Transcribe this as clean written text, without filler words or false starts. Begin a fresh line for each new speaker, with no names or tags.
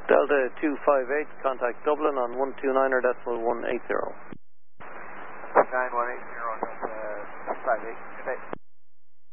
Delta 258, contact Dublin on 129.180.
9180, Delta 258, good day.